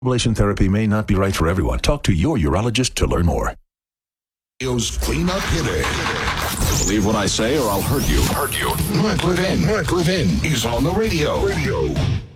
Ablation therapy may not be right for everyone. Talk to your urologist to learn more. Radio's cleanup hitter. Believe what I say or I'll hurt you. Mark Levin is on the radio.